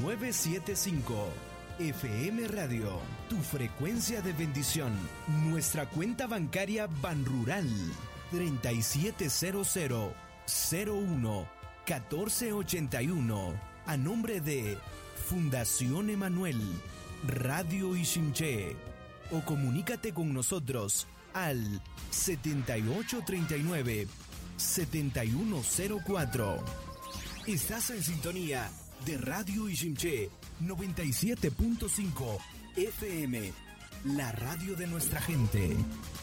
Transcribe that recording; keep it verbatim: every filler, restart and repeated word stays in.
nueve siete cinco. F M Radio, tu frecuencia de bendición. Nuestra cuenta bancaria Banrural treinta y siete cero cero cero uno catorce ochenta y uno. A nombre de Fundación Emanuel, Radio Ixinché. O comunícate con nosotros al setenta y ocho treinta y nueve setenta y uno cero cuatro. Estás en sintonía de Radio Ixinché noventa y siete punto cinco F M, la radio de nuestra gente.